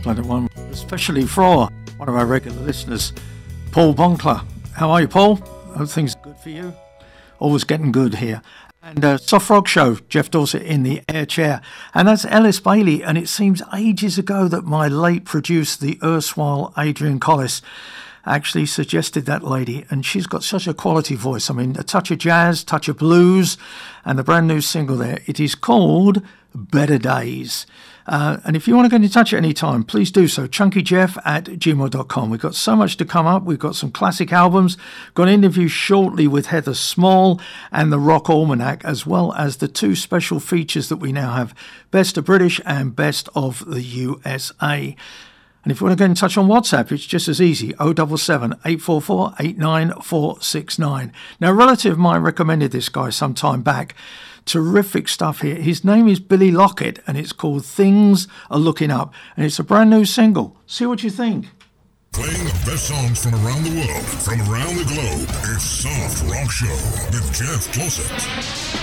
played one, especially for one of our regular listeners, Paul Bonkler. How are you, Paul? Hope things are good for you. Always getting good here. And Soft Rock Show, Jeff Dorset in the air chair. And that's Ellis Bailey. And it seems ages ago that my late producer, the erstwhile Adrian Collis, actually suggested that lady. And she's got such a quality voice. I mean, a touch of jazz, touch of blues. And the brand new single there, it is called Better Days. And if you want to get in touch at any time, please do so. chunkyjeff@gmail.com. We've got so much to come up. We've got some classic albums. Got an interview shortly with Heather Small and the Rock Almanac, as well as the two special features that we now have, Best of British and Best of the USA. And if you want to get in touch on WhatsApp, it's just as easy, 077 844 89469. Now, a relative of mine recommended this guy some time back. Terrific stuff here. His name is Billy Lockett, and it's called Things Are Looking Up, and it's a brand new single. See what you think. Playing the best songs from around the world, from around the globe. It's Soft Rock Show with Jeff Dorset.